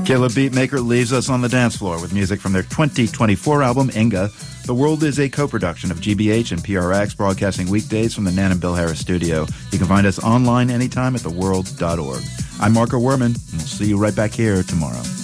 Killer Beatmaker leaves us on the dance floor with music from their 2024 album, Inga. The World is a co-production of GBH and PRX, broadcasting weekdays from the Nan and Bill Harris studio. You can find us online anytime at theworld.org. I'm Marco Werman, and we'll see you right back here tomorrow.